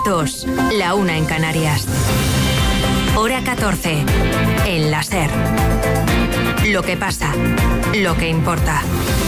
2, la 1 en Canarias. Hora 14, en la SER. Lo que pasa, lo que importa.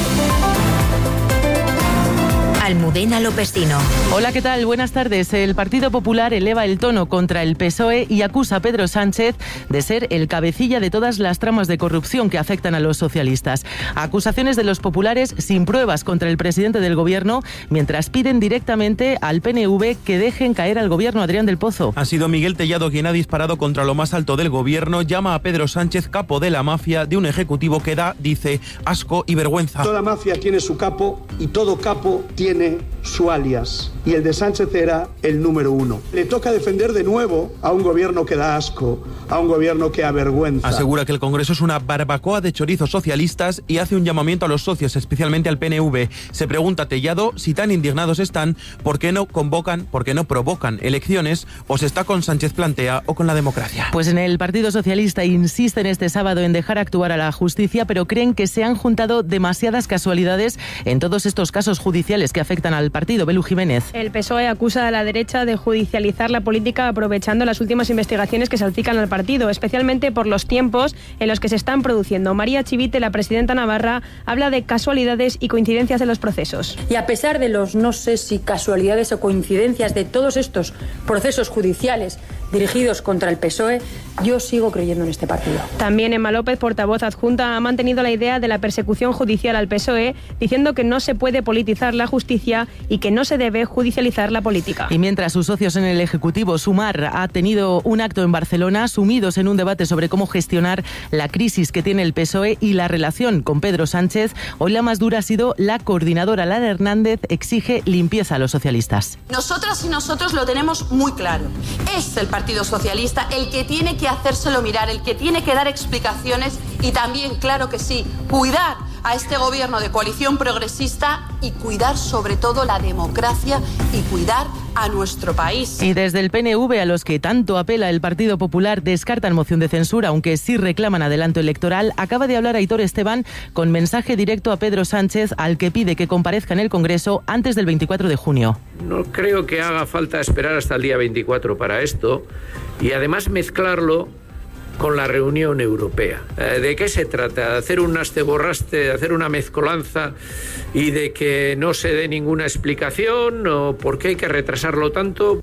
Almudena Lopestino. Hola, ¿qué tal? Buenas tardes. El Partido Popular eleva el tono contra el PSOE y acusa a Pedro Sánchez de ser el cabecilla de todas las tramas de corrupción que afectan a los socialistas. Acusaciones de los populares sin pruebas contra el presidente del gobierno, mientras piden directamente al PNV que dejen caer al gobierno Adrián del Pozo. Ha sido Miguel Tellado quien ha disparado contra lo más alto del gobierno, llama a Pedro Sánchez capo de la mafia de un ejecutivo que da, dice, asco y vergüenza. Toda mafia tiene su capo y todo capo tiene su alias, y el de Sánchez era el número 1. Le toca defender de nuevo a un gobierno que da asco, a un gobierno que avergüenza. Asegura que el Congreso es una barbacoa de chorizos socialistas y hace un llamamiento a los socios, especialmente al PNV. Se pregunta Tellado si tan indignados están, ¿por qué no convocan, por qué no provocan elecciones, o se está con Sánchez Plantea o con la democracia? Pues en el Partido Socialista insisten este sábado en dejar actuar a la justicia, pero creen que se han juntado demasiadas casualidades en todos estos casos judiciales que afectan al partido. Belu Jiménez. El PSOE acusa a la derecha de judicializar la política aprovechando las últimas investigaciones que salpican al partido, especialmente por los tiempos en los que se están produciendo. María Chivite, la presidenta navarra, habla de casualidades y coincidencias en los procesos. Y a pesar de los no sé si casualidades o coincidencias de todos estos procesos judiciales dirigidos contra el PSOE, yo sigo creyendo en este partido. También Emma López, portavoz adjunta, ha mantenido la idea de la persecución judicial al PSOE, diciendo que no se puede politizar la justicia y que no se debe judicializar la política. Y mientras sus socios en el Ejecutivo, Sumar, ha tenido un acto en Barcelona, sumidos en un debate sobre cómo gestionar la crisis que tiene el PSOE y la relación con Pedro Sánchez, hoy la más dura ha sido la coordinadora Lara Hernández, exige limpieza a los socialistas. Nosotras y nosotros lo tenemos muy claro. Es el Partido Socialista el que tiene que hacérselo mirar, el que tiene que dar explicaciones y también, claro que sí, cuidar a este gobierno de coalición progresista y cuidar sobre todo la democracia y cuidar a nuestro país. Y desde el PNV, a los que tanto apela el Partido Popular, descartan moción de censura, aunque sí reclaman adelanto electoral. Acaba de hablar Aitor Esteban con mensaje directo a Pedro Sánchez, al que pide que comparezca en el Congreso antes del 24 de junio. No creo que haga falta esperar hasta el día 24 para esto y además mezclarlo con la reunión europea. ¿De qué se trata? ¿De hacer un asteborraste, de hacer una mezcolanza y de que no se dé ninguna explicación? ¿O por qué hay que retrasarlo tanto?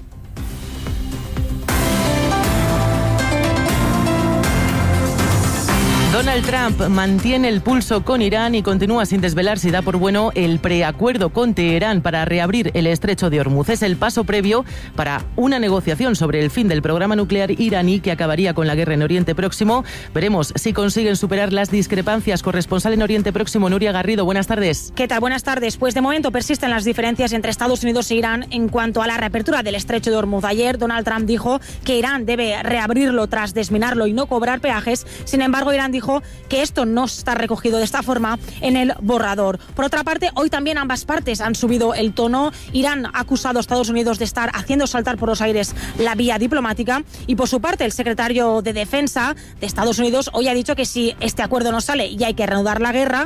Donald Trump mantiene el pulso con Irán y continúa sin desvelar si da por bueno el preacuerdo con Teherán para reabrir el estrecho de Hormuz. Es el paso previo para una negociación sobre el fin del programa nuclear iraní que acabaría con la guerra en Oriente Próximo. Veremos si consiguen superar las discrepancias. Corresponsal en Oriente Próximo, Nuria Garrido, buenas tardes. ¿Qué tal? Buenas tardes. Pues de momento persisten las diferencias entre Estados Unidos e Irán en cuanto a la reapertura del estrecho de Hormuz. Ayer Donald Trump dijo que Irán debe reabrirlo tras desminarlo y no cobrar peajes. Sin embargo, Irán dijo que esto no está recogido de esta forma en el borrador. Por otra parte, hoy también ambas partes han subido el tono. Irán ha acusado a Estados Unidos de estar haciendo saltar por los aires la vía diplomática y por su parte el secretario de Defensa de Estados Unidos hoy ha dicho que si este acuerdo no sale y hay que reanudar la guerra,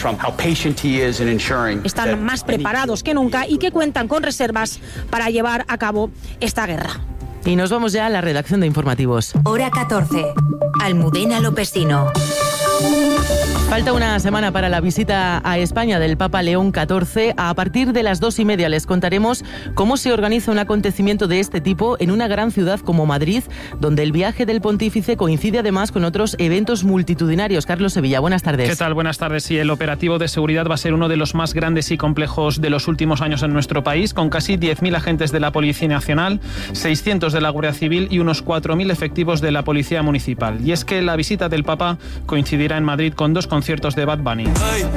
están más preparados que nunca y que cuentan con reservas para llevar a cabo esta guerra. Y nos vamos ya a la redacción de informativos. Hora 14. Almudena Lopestino. Falta una semana para la visita a España del Papa León XIV. A partir de las 2:30 les contaremos cómo se organiza un acontecimiento de este tipo en una gran ciudad como Madrid, donde el viaje del pontífice coincide además con otros eventos multitudinarios. Carlos Sevilla, buenas tardes. ¿Qué tal? Buenas tardes. Sí, el operativo de seguridad va a ser uno de los más grandes y complejos de los últimos años en nuestro país, con casi 10.000 agentes de la Policía Nacional, 600 de la Guardia Civil y unos 4.000 efectivos de la Policía Municipal. Y es que la visita del Papa coincidirá en Madrid con dos conciertos de Bad Bunny.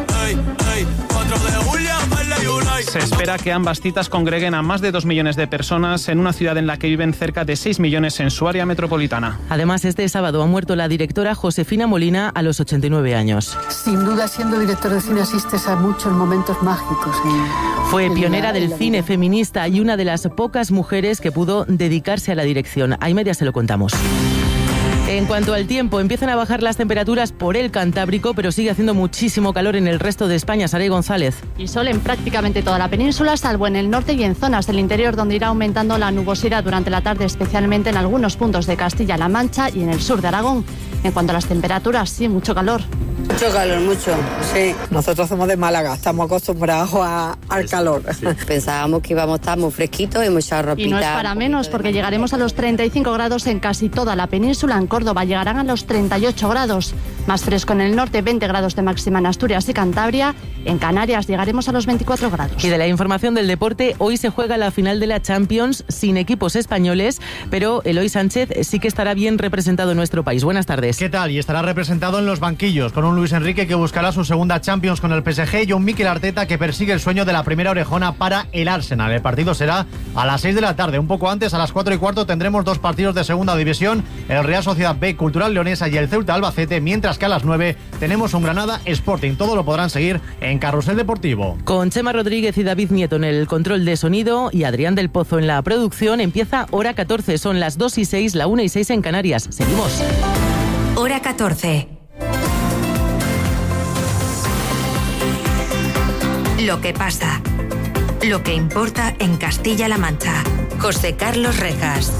Se espera que ambas citas congreguen a más de 2 millones de personas en una ciudad en la que viven cerca de 6 millones en su área metropolitana. Además, este sábado ha muerto la directora Josefina Molina a los 89 años. Sin duda, siendo director de cine asistes a muchos momentos mágicos. Fue pionera del cine feminista y una de las pocas mujeres que pudo dedicarse a la dirección. A y media se lo contamos. En cuanto al tiempo, empiezan a bajar las temperaturas por el Cantábrico, pero sigue haciendo muchísimo calor en el resto de España. Saray González. Y sol en prácticamente toda la península, salvo en el norte y en zonas del interior, donde irá aumentando la nubosidad durante la tarde, especialmente en algunos puntos de Castilla-La Mancha y en el sur de Aragón. En cuanto a las temperaturas, sí, mucho calor. Mucho calor, mucho, sí. Nosotros somos de Málaga, estamos acostumbrados al calor. Sí. Pensábamos que íbamos a estar muy fresquitos y mucha ropita. Y no es para menos, porque llegaremos a los 35 grados en casi toda la península. En Córdoba llegarán a los 38 grados. Más fresco en el norte, 20 grados de máxima en Asturias y Cantabria. En Canarias llegaremos a los 24 grados. Y de la información del deporte, hoy se juega la final de la Champions sin equipos españoles, pero Eloy Sánchez sí que estará bien representado en nuestro país. Buenas tardes. ¿Qué tal? Y estará representado en los banquillos, con un Luis Enrique que buscará su segunda Champions con el PSG y un Mikel Arteta que persigue el sueño de la primera orejona para el Arsenal. El partido será a las 6 de la tarde. Un poco antes, a las 4:15, tendremos dos partidos de segunda división, el Real Sociedad B Cultural Leonesa y el Ceuta Albacete, mientras que a las 9 tenemos un Granada Sporting. Todo lo podrán seguir en Carrusel Deportivo. Con Chema Rodríguez y David Nieto en el control de sonido y Adrián del Pozo en la producción, empieza Hora 14. Son las 2:06, la 1:06 en Canarias. Seguimos. Hora 14. Lo que pasa. Lo que importa en Castilla-La Mancha. José Carlos Rejas.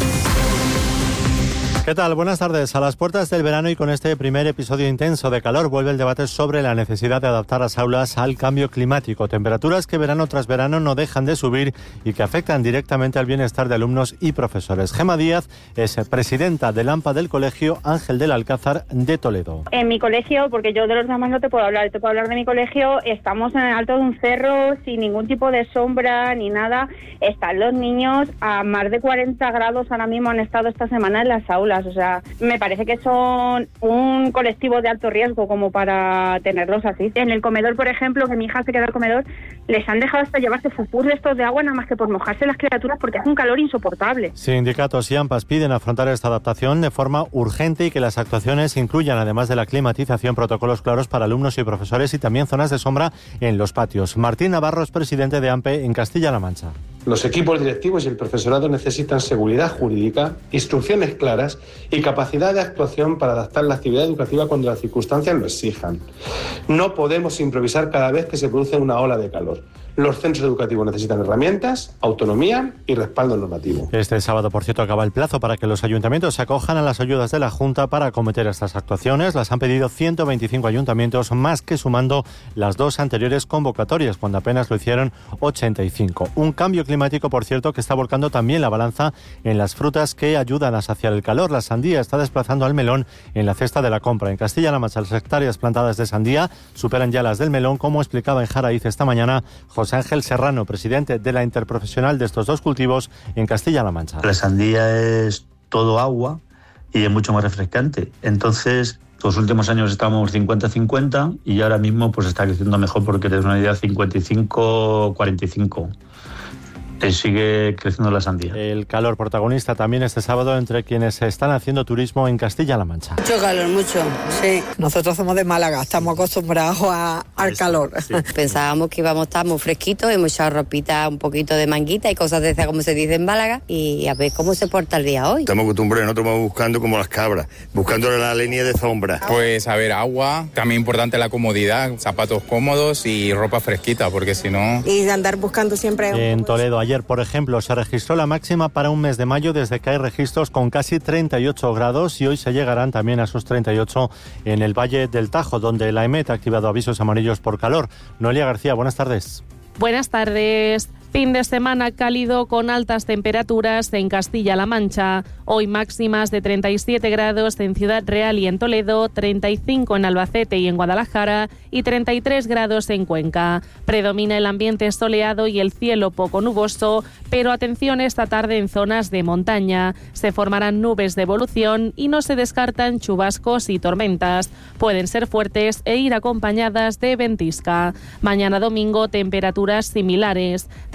¿Qué tal? Buenas tardes. A las puertas del verano y con este primer episodio intenso de calor vuelve el debate sobre la necesidad de adaptar las aulas al cambio climático. Temperaturas que verano tras verano no dejan de subir y que afectan directamente al bienestar de alumnos y profesores. Gema Díaz es presidenta del AMPA del Colegio Ángel del Alcázar de Toledo. En mi colegio, porque yo de los demás no te puedo hablar de mi colegio, estamos en el alto de un cerro sin ningún tipo de sombra ni nada. Están los niños a más de 40 grados ahora mismo, han estado esta semana en las aulas. O sea, me parece que son un colectivo de alto riesgo como para tenerlos así. En el comedor, por ejemplo, que mi hija se queda al comedor, les han dejado hasta llevarse fupús de estos de agua nada más que por mojarse las criaturas porque hace un calor insoportable. Sindicatos y AMPAs piden afrontar esta adaptación de forma urgente y que las actuaciones incluyan, además de la climatización, protocolos claros para alumnos y profesores y también zonas de sombra en los patios. Martín Navarro es presidente de AMPE en Castilla-La Mancha. Los equipos directivos y el profesorado necesitan seguridad jurídica, instrucciones claras y capacidad de actuación para adaptar la actividad educativa cuando las circunstancias lo exijan. No podemos improvisar cada vez que se produce una ola de calor. Los centros educativos necesitan herramientas, autonomía y respaldo normativo. Este sábado, por cierto, acaba el plazo para que los ayuntamientos se acojan a las ayudas de la Junta para acometer estas actuaciones. Las han pedido 125 ayuntamientos, más que sumando las dos anteriores convocatorias, cuando apenas lo hicieron 85. Un cambio climático, por cierto, que está volcando también la balanza en las frutas que ayudan a saciar el calor. La sandía está desplazando al melón en la cesta de la compra. En Castilla-La Mancha, las hectáreas plantadas de sandía superan ya las del melón, como explicaba en Jaraíz esta mañana José Ángel Serrano, presidente de la interprofesional de estos dos cultivos en Castilla-La Mancha. La sandía es todo agua y es mucho más refrescante. Entonces, los últimos años estábamos 50-50 y ahora mismo pues está creciendo mejor porque es una idea 55-45. Sigue creciendo la sandía. El calor protagonista también este sábado entre quienes están haciendo turismo en Castilla-La Mancha. Mucho calor, mucho, sí. Nosotros somos de Málaga, estamos acostumbrados al calor. Sí. Pensábamos que íbamos a estar muy fresquitos y mucha ropita, un poquito de manguita y cosas de esas como se dice en Málaga, y a ver cómo se porta el día hoy. Estamos acostumbrados, nosotros vamos buscando como las cabras, buscando la línea de sombra. Pues a ver, agua, también importante la comodidad, zapatos cómodos y ropa fresquita, porque si no... Y de andar buscando siempre... En Toledo ayer, por ejemplo, se registró la máxima para un mes de mayo desde que hay registros con casi 38 grados y hoy se llegarán también a esos 38 en el Valle del Tajo, donde la EMET ha activado avisos amarillos por calor. Noelia García, buenas tardes. Buenas tardes. Fin de semana cálido con altas temperaturas en Castilla-La Mancha. Hoy máximas de 37 grados en Ciudad Real y en Toledo, 35 en Albacete y en Guadalajara y 33 grados en Cuenca. Predomina el ambiente soleado y el cielo poco nuboso, pero atención esta tarde en zonas de montaña. Se formarán nubes de evolución y no se descartan chubascos y tormentas. Pueden ser fuertes e ir acompañadas de ventisca. Mañana domingo temperaturas similares.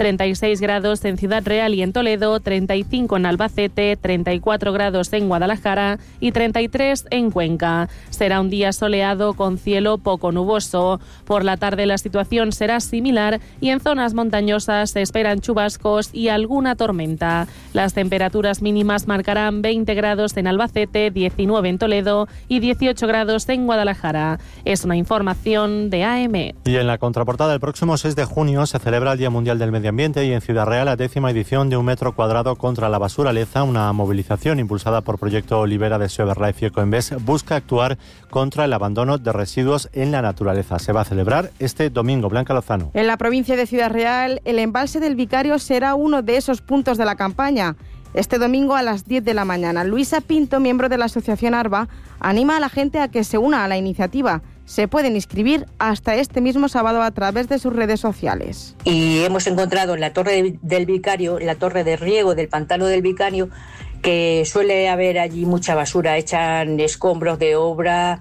36 grados en Ciudad Real y en Toledo, 35 en Albacete, 34 grados en Guadalajara y 33 en Cuenca. Será un día soleado con cielo poco nuboso. Por la tarde la situación será similar y en zonas montañosas se esperan chubascos y alguna tormenta. Las temperaturas mínimas marcarán 20 grados en Albacete, 19 en Toledo y 18 grados en Guadalajara. Es una información de AM. Y en la contraportada, el próximo 6 de junio se celebra el Día Mundial del Medio Ambiente y en Ciudad Real la 10ª edición de 1 metro cuadrado contra la basuraleza, una movilización impulsada por Proyecto Libera de Seoverlife y Ecoembes, busca actuar contra el abandono de residuos en la naturaleza. Se va a celebrar este domingo. Blanca Lozano. En la provincia de Ciudad Real, el embalse del Vicario será uno de esos puntos de la campaña. Este domingo a las 10 de la mañana. Luisa Pinto, miembro de la Asociación ARBA, anima a la gente a que se una a la iniciativa. Se pueden inscribir hasta este mismo sábado a través de sus redes sociales. Y hemos encontrado en la Torre del Vicario, la torre de riego del Pantano del Vicario, que suele haber allí mucha basura. Echan escombros de obra,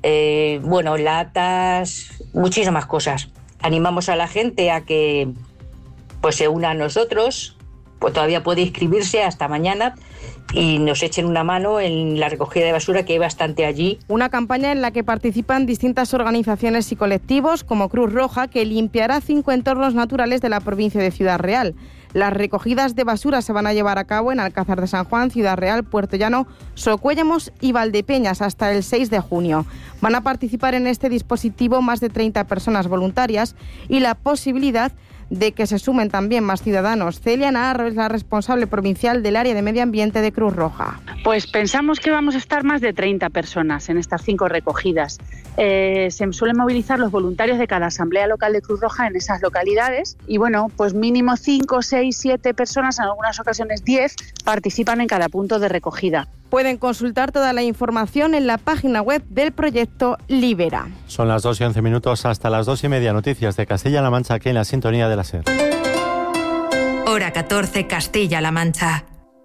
latas, muchísimas cosas. Animamos a la gente a que pues se una a nosotros. Pues todavía puede inscribirse hasta mañana y nos echen una mano en la recogida de basura, que hay bastante allí. Una campaña en la que participan distintas organizaciones y colectivos como Cruz Roja, que limpiará 5 entornos naturales de la provincia de Ciudad Real. Las recogidas de basura se van a llevar a cabo en Alcázar de San Juan, Ciudad Real, Puerto Llano, Socuéllamos y Valdepeñas hasta el 6 de junio. Van a participar en este dispositivo más de 30 personas voluntarias y la posibilidad de que se sumen también más ciudadanos. Celia Naharro es la responsable provincial del área de medio ambiente de Cruz Roja. Pues pensamos que vamos a estar más de 30 personas en estas 5 recogidas. Se suelen movilizar los voluntarios de cada asamblea local de Cruz Roja en esas localidades y pues mínimo 5, 6, 7 personas, en algunas ocasiones 10, participan en cada punto de recogida. Pueden consultar toda la información en la página web del proyecto Libera. Son las 2:11 hasta las 2:30. Noticias de Castilla-La Mancha aquí en la sintonía de la SER. Hora 14, Castilla-La Mancha.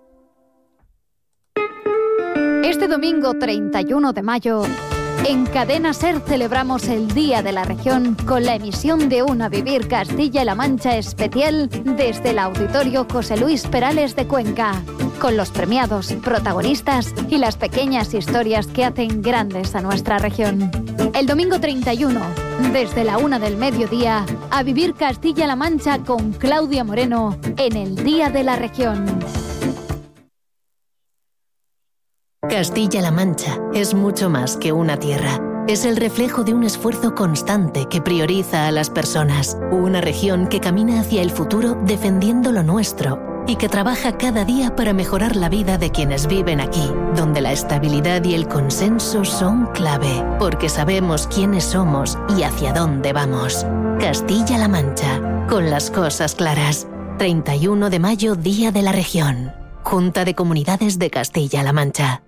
Este domingo 31 de mayo, en Cadena SER celebramos el Día de la Región con la emisión de una Vivir Castilla-La Mancha especial desde el Auditorio José Luis Perales de Cuenca, con los premiados, protagonistas y las pequeñas historias que hacen grandes a nuestra región. El domingo 31, desde la 1 del mediodía, a Vivir Castilla-La Mancha con Claudia Moreno en el Día de la Región. Castilla-La Mancha es mucho más que una tierra. Es el reflejo de un esfuerzo constante que prioriza a las personas. Una región que camina hacia el futuro defendiendo lo nuestro y que trabaja cada día para mejorar la vida de quienes viven aquí, donde la estabilidad y el consenso son clave, porque sabemos quiénes somos y hacia dónde vamos. Castilla-La Mancha, con las cosas claras. 31 de mayo, Día de la Región. Junta de Comunidades de Castilla-La Mancha.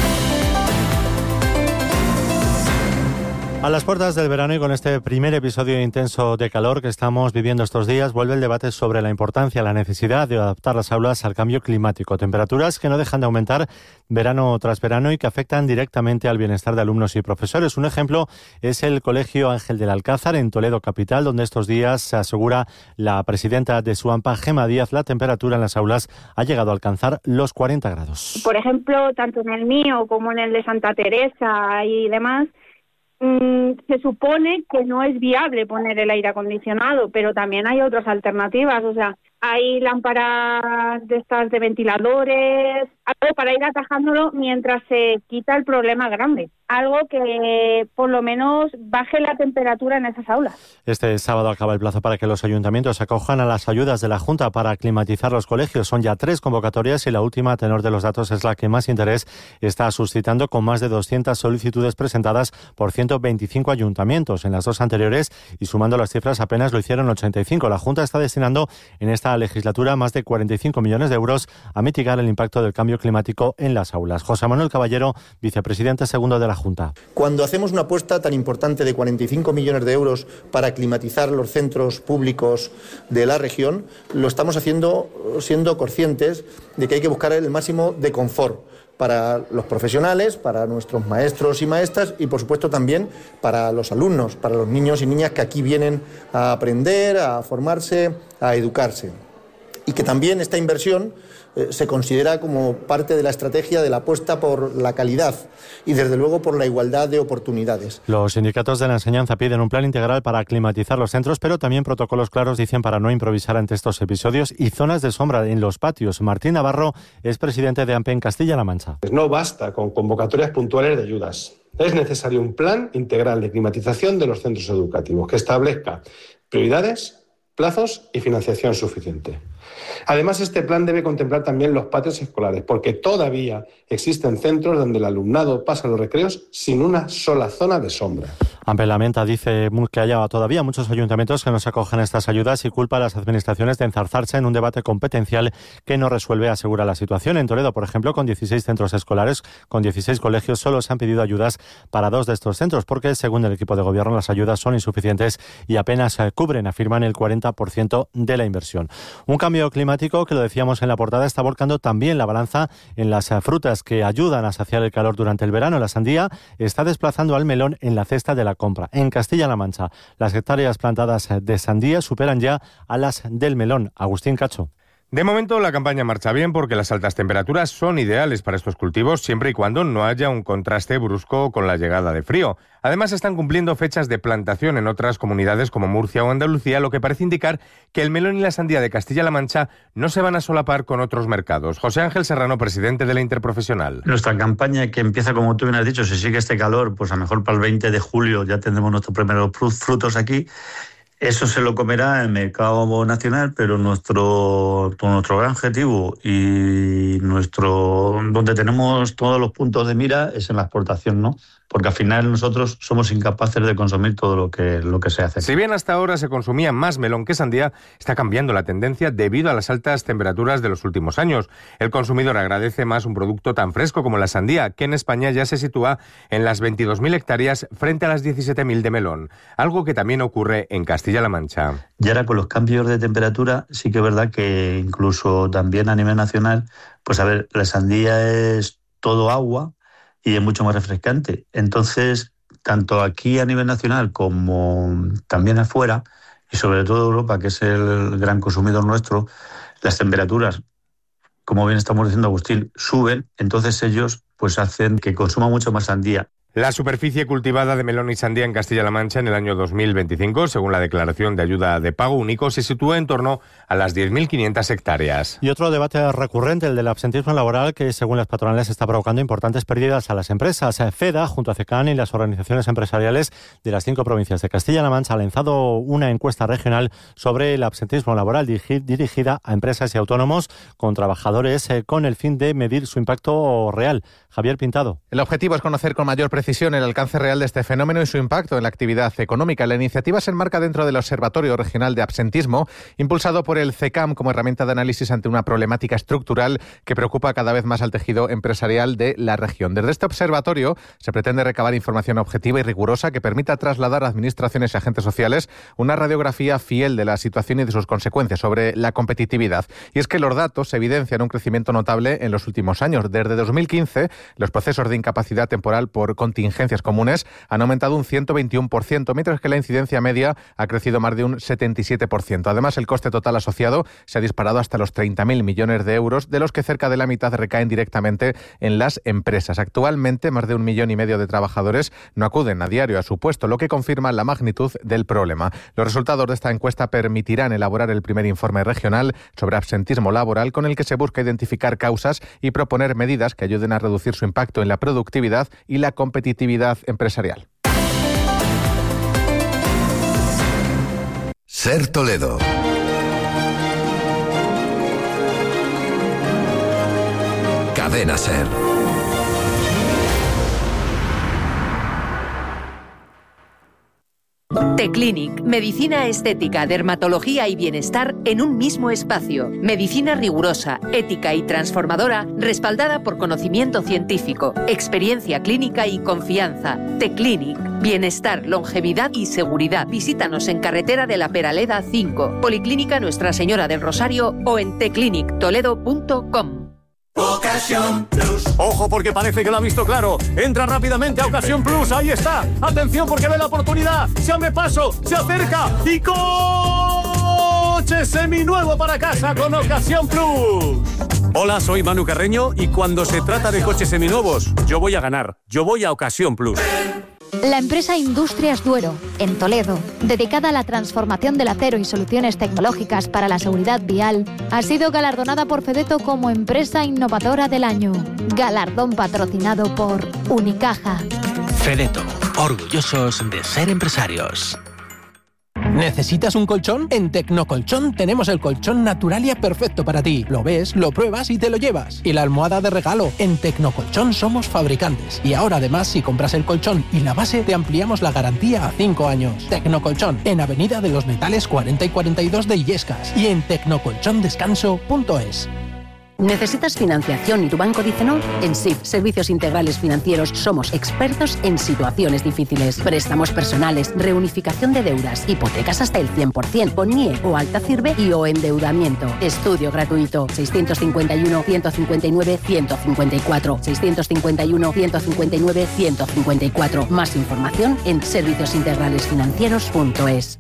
A las puertas del verano y con este primer episodio intenso de calor que estamos viviendo estos días, vuelve el debate sobre la importancia, la necesidad de adaptar las aulas al cambio climático. Temperaturas que no dejan de aumentar verano tras verano y que afectan directamente al bienestar de alumnos y profesores. Un ejemplo es el Colegio Ángel del Alcázar en Toledo capital, donde estos días, se asegura la presidenta de SUAMPA, Gema Díaz, la temperatura en las aulas ha llegado a alcanzar los 40 grados. Por ejemplo, tanto en el mío como en el de Santa Teresa y demás, se supone que no es viable poner el aire acondicionado, pero también hay otras alternativas, o sea, hay lámparas de estas de ventiladores, algo para ir atajándolo mientras se quita el problema grande, algo que por lo menos baje la temperatura en esas aulas. Este sábado acaba el plazo para que los ayuntamientos acojan a las ayudas de la Junta para climatizar los colegios. Son ya 3 convocatorias y la última, a tenor de los datos, es la que más interés está suscitando, con más de 200 solicitudes presentadas por 125 ayuntamientos. En las 2 anteriores, y sumando las cifras, apenas lo hicieron 85. La Junta está destinando en esta legislatura más de 45 millones de euros a mitigar el impacto del cambio climático en las aulas. José Manuel Caballero, vicepresidente segundo de la Junta. Cuando hacemos una apuesta tan importante de 45 millones de euros para climatizar los centros públicos de la región, lo estamos haciendo siendo conscientes de que hay que buscar el máximo de confort para los profesionales, para nuestros maestros y maestras y, por supuesto, también para los alumnos, para los niños y niñas que aquí vienen a aprender, a formarse, a educarse. Y que también esta inversión se considera como parte de la estrategia de la apuesta por la calidad y, desde luego, por la igualdad de oportunidades. Los sindicatos de la enseñanza piden un plan integral para climatizar los centros, pero también protocolos claros, dicen, para no improvisar ante estos episodios y zonas de sombra en los patios. Martín Navarro es presidente de AMPE en Castilla-La Mancha. No basta con convocatorias puntuales de ayudas. Es necesario un plan integral de climatización de los centros educativos que establezca prioridades, plazos y financiación suficiente. Además, este plan debe contemplar también los patios escolares, porque todavía existen centros donde el alumnado pasa los recreos sin una sola zona de sombra. AMPE lamenta, dice, que haya todavía muchos ayuntamientos que no se acogen a estas ayudas y culpa a las administraciones de enzarzarse en un debate competencial que no resuelve, asegura la situación. En Toledo, por ejemplo, con 16 centros escolares, con 16 colegios, solo se han pedido ayudas para 2 de estos centros, porque, según el equipo de gobierno, las ayudas son insuficientes y apenas cubren, afirman, el 40% de la inversión. Un cambio climático que, lo decíamos en la portada, está volcando también la balanza en las frutas que ayudan a saciar el calor durante el verano. La sandía está desplazando al melón en la cesta de la compra. En Castilla-La Mancha, las hectáreas plantadas de sandía superan ya a las del melón. Agustín Cacho. De momento la campaña marcha bien porque las altas temperaturas son ideales para estos cultivos siempre y cuando no haya un contraste brusco con la llegada de frío. Además, están cumpliendo fechas de plantación en otras comunidades como Murcia o Andalucía, lo que parece indicar que el melón y la sandía de Castilla-La Mancha no se van a solapar con otros mercados. José Ángel Serrano, presidente de la Interprofesional. Nuestra campaña, que empieza, como tú bien has dicho, si sigue este calor, pues a lo mejor para el 20 de julio ya tendremos nuestros primeros frutos aquí. Eso se lo comerá el mercado nacional, pero nuestro gran objetivo y donde tenemos todos los puntos de mira es en la exportación, ¿no? Porque al final nosotros somos incapaces de consumir todo lo que se hace. Si bien hasta ahora se consumía más melón que sandía, está cambiando la tendencia debido a las altas temperaturas de los últimos años. El consumidor agradece más un producto tan fresco como la sandía, que en España ya se sitúa en las 22.000 hectáreas frente a las 17.000 de melón, algo que también ocurre en Castilla-La Mancha. Y ahora con los cambios de temperatura sí que es verdad que incluso también a nivel nacional, pues a ver, la sandía es todo agua y es mucho más refrescante. Entonces, tanto aquí a nivel nacional como también afuera, y sobre todo Europa, que es el gran consumidor nuestro, las temperaturas, como bien estamos diciendo Agustín, suben, entonces ellos pues hacen que consuma mucho más sandía. La superficie cultivada de melón y sandía en Castilla-La Mancha en el año 2025, según la declaración de ayuda de pago único, se sitúa en torno a las 10.500 hectáreas. Y otro debate recurrente, el del absentismo laboral, que según las patronales está provocando importantes pérdidas a las empresas. FEDA, junto a CECAN y las organizaciones empresariales de las 5 provincias de Castilla-La Mancha, ha lanzado una encuesta regional sobre el absentismo laboral dirigida a empresas y autónomos con trabajadores con el fin de medir su impacto real. Javier Pintado. El objetivo es conocer con mayor precisión el alcance real de este fenómeno y su impacto en la actividad económica. La iniciativa se enmarca dentro del Observatorio Regional de Absentismo, impulsado por el CECAM como herramienta de análisis ante una problemática estructural que preocupa cada vez más al tejido empresarial de la región. Desde este observatorio se pretende recabar información objetiva y rigurosa que permita trasladar a administraciones y agentes sociales una radiografía fiel de la situación y de sus consecuencias sobre la competitividad. Y es que los datos evidencian un crecimiento notable en los últimos años. Desde 2015, los procesos de incapacidad temporal por contingencias comunes han aumentado un 121%, mientras que la incidencia media ha crecido más de un 77%. Además, el coste total asociado se ha disparado hasta los 30.000 millones de euros, de los que cerca de la mitad recaen directamente en las empresas. Actualmente, más de 1,5 millones de trabajadores no acuden a diario a su puesto, lo que confirma la magnitud del problema. Los resultados de esta encuesta permitirán elaborar el primer informe regional sobre absentismo laboral, con el que se busca identificar causas y proponer medidas que ayuden a reducir su impacto en la productividad y la competitividad empresarial. Ser Toledo. Cadena Ser. Teclinic, medicina estética, dermatología y bienestar en un mismo espacio. Medicina rigurosa, ética y transformadora, respaldada por conocimiento científico, experiencia clínica y confianza. Teclinic, bienestar, longevidad y seguridad. Visítanos en Carretera de la Peraleda 5, Policlínica Nuestra Señora del Rosario o en teclinictoledo.com. Ocasión Plus. Ojo, porque parece que lo ha visto claro. Entra rápidamente a Ocasión Plus. Ahí está. Atención, porque ve la oportunidad. Se abre paso, se acerca y coche seminuevo para casa con Ocasión Plus. Hola, soy Manu Carreño y cuando se trata de coches seminuevos, yo voy a ganar. Yo voy a Ocasión Plus. La empresa Industrias Duero, en Toledo, dedicada a la transformación del acero y soluciones tecnológicas para la seguridad vial, ha sido galardonada por Fedeto como Empresa Innovadora del Año. Galardón patrocinado por Unicaja. Fedeto, orgullosos de ser empresarios. ¿Necesitas un colchón? En Tecnocolchón tenemos el colchón Naturalia perfecto para ti. Lo ves, lo pruebas y te lo llevas. Y la almohada de regalo. En Tecnocolchón somos fabricantes. Y ahora además, si compras el colchón y la base, te ampliamos la garantía a 5 años. Tecnocolchón, en Avenida de los Metales 40 y 42 de Illescas. Y en tecnocolchondescanso.es. ¿Necesitas financiación y tu banco dice no? En SIF, Servicios Integrales Financieros, somos expertos en situaciones difíciles. Préstamos personales, reunificación de deudas, hipotecas hasta el 100%, con NIE o alta CIRBE y o endeudamiento. Estudio gratuito. 651-159-154. 651-159-154. Más información en serviciosintegralesfinancieros.es.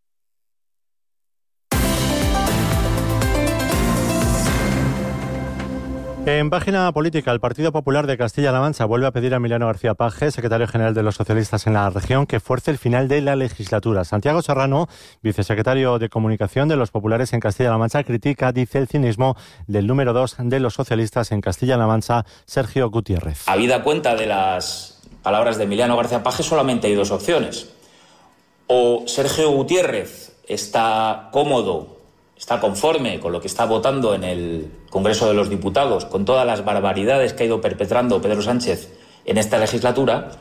En página política, el Partido Popular de Castilla-La Mancha vuelve a pedir a Emiliano García Paje, secretario general de los socialistas en la región, que fuerce el final de la legislatura. Santiago Serrano, vicesecretario de Comunicación de los populares en Castilla-La Mancha, critica, dice, el cinismo del número 2 de los socialistas en Castilla-La Mancha, Sergio Gutiérrez. Habida cuenta de las palabras de Emiliano García Paje, solamente hay dos opciones. O Sergio Gutiérrez está cómodo, está conforme con lo que está votando en el Congreso de los Diputados, con todas las barbaridades que ha ido perpetrando Pedro Sánchez en esta legislatura,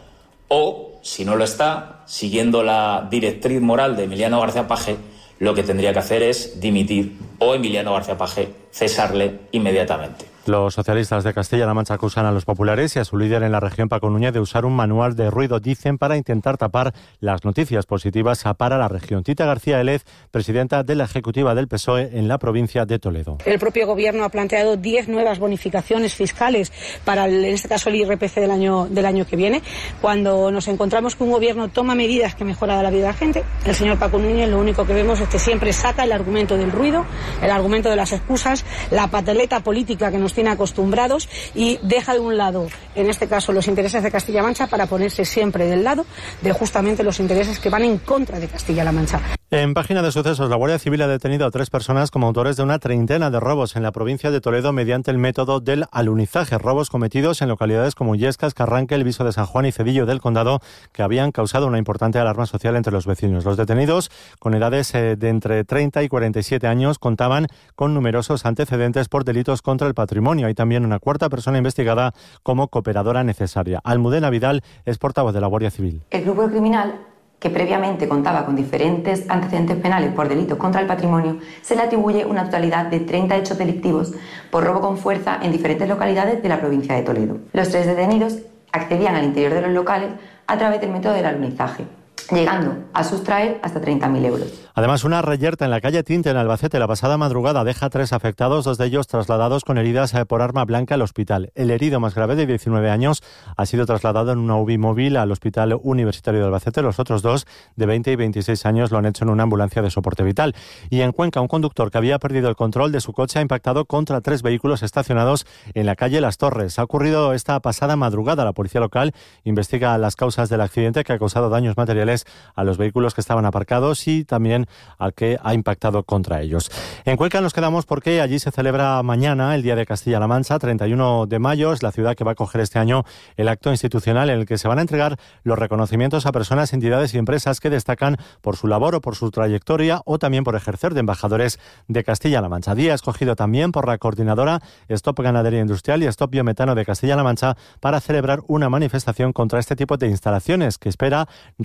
o, si no lo está, siguiendo la directriz moral de Emiliano García Paje, lo que tendría que hacer es dimitir o Emiliano García Paje cesarle inmediatamente. Los socialistas de Castilla-La Mancha acusan a los populares y a su líder en la región, Paco Núñez, de usar un manual de ruido, dicen, para intentar tapar las noticias positivas para la región. Tita García Elez, presidenta de la Ejecutiva del PSOE en la provincia de Toledo. El propio Gobierno ha planteado 10 nuevas bonificaciones fiscales para, en este caso, el IRPF del año que viene. Cuando nos encontramos que un Gobierno toma medidas que mejoran la vida de la gente, el señor Paco Núñez lo único que vemos es que siempre saca el argumento del ruido, el argumento de las excusas, la pataleta política que nos tiene acostumbrados y deja de un lado, en este caso, los intereses de Castilla-La Mancha para ponerse siempre del lado de justamente los intereses que van en contra de Castilla-La Mancha. En página de sucesos, la Guardia Civil ha detenido a 3 personas como autores de una treintena de robos en la provincia de Toledo mediante el método del alunizaje. Robos cometidos en localidades como Illescas, Carranque, El Viso de San Juan y Cedillo del Condado, que habían causado una importante alarma social entre los vecinos. Los detenidos, con edades de entre 30 y 47 años, contaban con numerosos antecedentes por delitos contra el patrimonio. Hay también una cuarta persona investigada como cooperadora necesaria. Almudena Vidal es portavoz de la Guardia Civil. El grupo criminal, que previamente contaba con diferentes antecedentes penales por delitos contra el patrimonio, se le atribuye una totalidad de 30 hechos delictivos por robo con fuerza en diferentes localidades de la provincia de Toledo. Los 3 detenidos accedían al interior de los locales a través del método del alunizaje, llegando a sustraer hasta 30.000 euros. Además, una reyerta en la calle Tinte, en Albacete, la pasada madrugada deja a 3 afectados, 2 de ellos trasladados con heridas por arma blanca al hospital. El herido más grave, de 19 años, ha sido trasladado en una UBI móvil al Hospital Universitario de Albacete. Los otros 2, de 20 y 26 años, lo han hecho en una ambulancia de soporte vital. Y en Cuenca, un conductor que había perdido el control de su coche ha impactado contra 3 vehículos estacionados en la calle Las Torres. Ha ocurrido esta pasada madrugada. La policía local investiga las causas del accidente, que ha causado daños materiales a los vehículos que estaban aparcados y también al que ha impactado contra ellos. En Cuenca nos quedamos porque allí se celebra mañana el Día de Castilla-La Mancha, 31 de mayo, es la ciudad que va a acoger este año el acto institucional en el que se van a entregar los reconocimientos a personas, entidades y empresas que destacan por su labor o por su trayectoria o también por ejercer de embajadores de Castilla-La Mancha. Día escogido también por la coordinadora Stop Ganadería Industrial y Stop Biometano de Castilla-La Mancha para celebrar una manifestación contra este tipo de instalaciones que espera reúna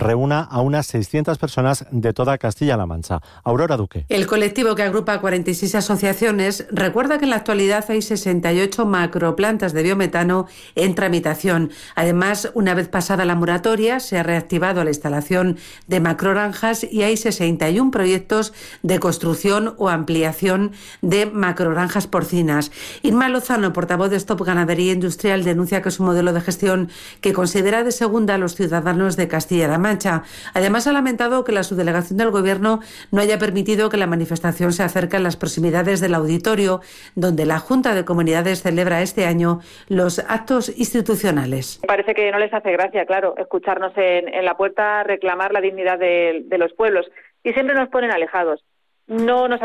a unas 600 personas de toda Castilla-La Mancha. Aurora Duque. El colectivo, que agrupa 46 asociaciones, recuerda que en la actualidad hay 68 macroplantas de biometano en tramitación. Además, una vez pasada la moratoria, se ha reactivado la instalación de macrogranjas y hay 61 proyectos de construcción o ampliación de macrogranjas porcinas. Irma Lozano, portavoz de Stop Ganadería Industrial, denuncia que es un modelo de gestión que considera de segunda a los ciudadanos de Castilla-La Mancha. Además, ha lamentado que la subdelegación del Gobierno no haya permitido que la manifestación se acerque en las proximidades del auditorio, donde la Junta de Comunidades celebra este año los actos institucionales. Parece que no les hace gracia, claro, escucharnos en la puerta reclamar la dignidad de los pueblos y siempre nos ponen alejados. No nos